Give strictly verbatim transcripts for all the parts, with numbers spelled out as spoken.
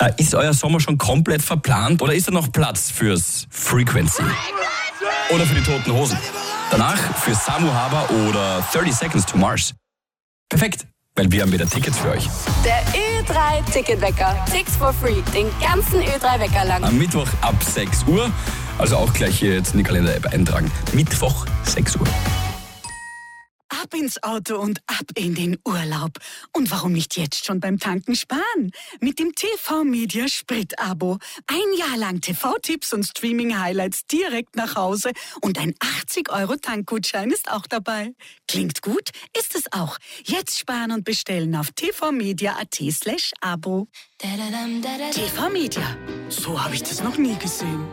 Äh, ist euer Sommer schon komplett verplant oder ist da noch Platz fürs Frequency? Oder für die Toten Hosen? Danach für Samu Haber oder thirty Seconds to Mars. Perfekt, weil wir haben wieder Tickets für euch. Der Ö drei Ticketwecker. Six for free. Den ganzen Ö drei Wecker lang. Am Mittwoch ab sechs Uhr. Also auch gleich hier jetzt in die Kalender-App eintragen. Mittwoch sechs Uhr. Ab ins Auto und ab in den Urlaub. Und warum nicht jetzt schon beim Tanken sparen? Mit dem T V-Media Sprit-Abo. Ein Jahr lang T V-Tipps und Streaming-Highlights direkt nach Hause. Und ein achtzig Euro Tankgutschein ist auch dabei. Klingt gut? Ist es auch. Jetzt sparen und bestellen auf tvmedia.at slash Abo. T V-Media. So habe ich das noch nie gesehen.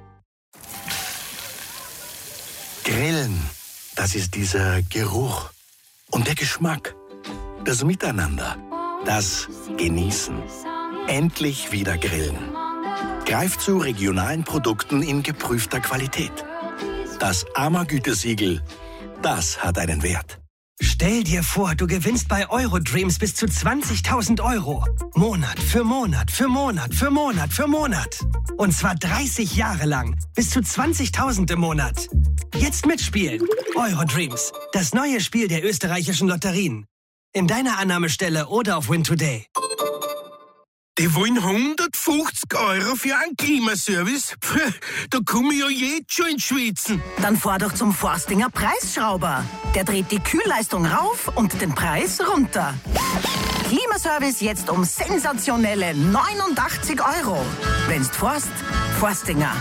Grillen. Das ist dieser Geruch und der Geschmack, das Miteinander, das Genießen. Endlich wieder grillen. Greift zu regionalen Produkten in geprüfter Qualität. Das A M A-Gütesiegel, das hat einen Wert. Stell dir vor, du gewinnst bei Eurodreams bis zu zwanzigtausend Euro. Monat für Monat für Monat für Monat für Monat. Und zwar dreißig Jahre lang. Bis zu zwanzigtausend im Monat. Jetzt mitspielen. Eurodreams. Das neue Spiel der österreichischen Lotterien. In deiner Annahmestelle oder auf Win Today. Die wollen hundertfünfzig Euro für einen Klimaservice? Puh, da komme ich ja jetzt schon ins Schwitzen. Dann fahr doch zum Forstinger Preisschrauber. Der dreht die Kühlleistung rauf und den Preis runter. Klimaservice jetzt um sensationelle neunundachtzig Euro. Wenn's forst, Forstinger.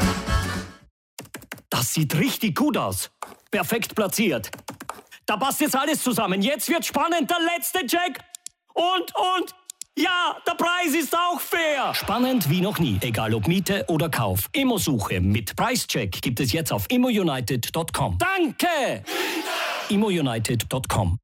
Das sieht richtig gut aus. Perfekt platziert. Da passt jetzt alles zusammen. Jetzt wird spannend. Der letzte Check. Und, und... Ja, der Preis ist auch fair. Spannend wie noch nie. Egal ob Miete oder Kauf. Immo-Suche mit Preischeck gibt es jetzt auf immounited punkt com. Danke! immounited punkt com.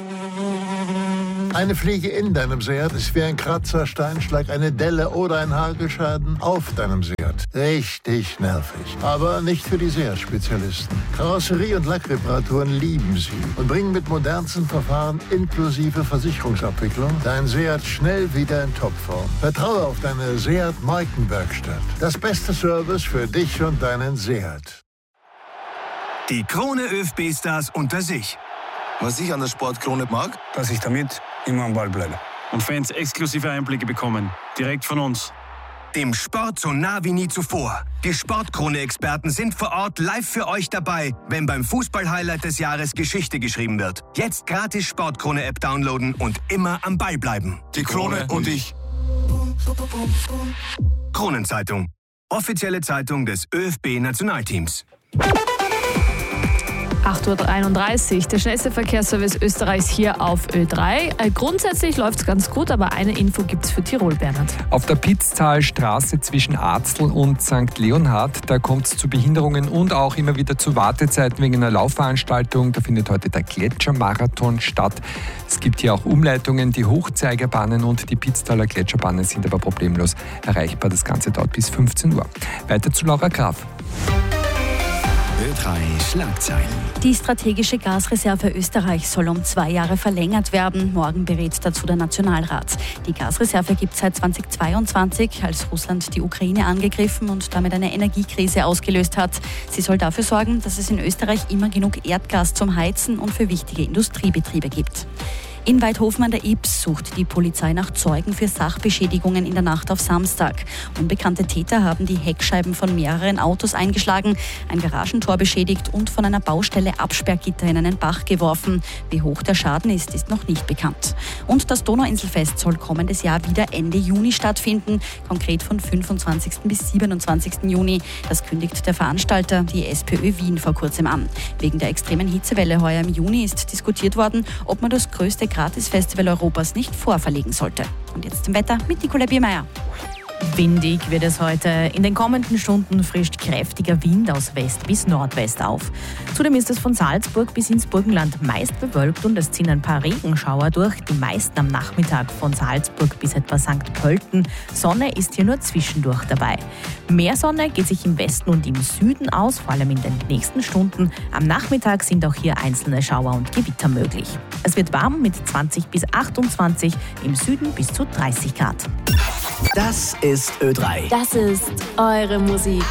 Eine Fliege in deinem Seat ist wie ein Kratzer, Steinschlag, eine Delle oder ein Hagelschaden auf deinem Seat. Richtig nervig. Aber nicht für die Seat-Spezialisten. Karosserie- und Lackreparaturen lieben sie und bringen mit modernsten Verfahren inklusive Versicherungsabwicklung dein Seat schnell wieder in Topform. Vertraue auf deine Seat-Markenwerkstatt. Das beste Service für dich und deinen Seat. Die Krone ÖFB-Stars unter sich. Was ich an der Sportkrone mag, dass ich damit immer am Ball bleibe. Und Fans exklusive Einblicke bekommen. Direkt von uns. Dem Sport so nah wie nie zuvor. Die Sportkrone-Experten sind vor Ort live für euch dabei, wenn beim Fußball-Highlight des Jahres Geschichte geschrieben wird. Jetzt gratis Sportkrone-App downloaden und immer am Ball bleiben. Die Krone und ich. Kronenzeitung. Offizielle Zeitung des ÖFB-Nationalteams. acht Uhr einunddreißig, der schnellste Verkehrsservice Österreichs hier auf Ö drei. Äh, grundsätzlich läuft es ganz gut, aber eine Info gibt es für Tirol, Bernhard. Auf der Pitztalstraße zwischen Arzl und Sankt Leonhard, da kommt es zu Behinderungen und auch immer wieder zu Wartezeiten wegen einer Laufveranstaltung. Da findet heute der Gletschermarathon statt. Es gibt hier auch Umleitungen, die Hochzeigerbahnen und die Pitztaler Gletscherbahnen sind aber problemlos erreichbar. Das Ganze dauert bis fünfzehn Uhr. Weiter zu Laura Graf. Ö drei Schlagzeilen. Die strategische Gasreserve Österreich soll um zwei Jahre verlängert werden. Morgen berät dazu der Nationalrat. Die Gasreserve gibt es seit zweitausendzweiundzwanzig, als Russland die Ukraine angegriffen und damit eine Energiekrise ausgelöst hat. Sie soll dafür sorgen, dass es in Österreich immer genug Erdgas zum Heizen und für wichtige Industriebetriebe gibt. In Weidhofen an der Ybbs sucht die Polizei nach Zeugen für Sachbeschädigungen in der Nacht auf Samstag. Unbekannte Täter haben die Heckscheiben von mehreren Autos eingeschlagen, ein Garagentor beschädigt und von einer Baustelle Absperrgitter in einen Bach geworfen. Wie hoch der Schaden ist, ist noch nicht bekannt. Und das Donauinselfest soll kommendes Jahr wieder Ende Juni stattfinden, konkret von fünfundzwanzigsten bis siebenundzwanzigsten Juni. Das kündigt der Veranstalter, die SPÖ Wien, vor kurzem an. Wegen der extremen Hitzewelle heuer im Juni ist diskutiert worden, ob man das größte Gratis-Festival Europas nicht vorverlegen sollte. Und jetzt zum Wetter mit Nicola Biermeier. Windig wird es heute. In den kommenden Stunden frischt kräftiger Wind aus West bis Nordwest auf. Zudem ist es von Salzburg bis ins Burgenland meist bewölkt und es ziehen ein paar Regenschauer durch. Die meisten am Nachmittag von Salzburg bis etwa Sankt Pölten. Sonne ist hier nur zwischendurch dabei. Mehr Sonne geht sich im Westen und im Süden aus, vor allem in den nächsten Stunden. Am Nachmittag sind auch hier einzelne Schauer und Gewitter möglich. Es wird warm mit zwanzig bis achtundzwanzig, im Süden bis zu dreißig Grad. Das ist Ö drei. Das ist eure Musik.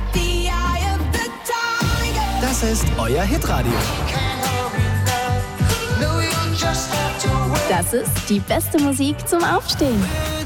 Das ist euer Hitradio. Das ist die beste Musik zum Aufstehen.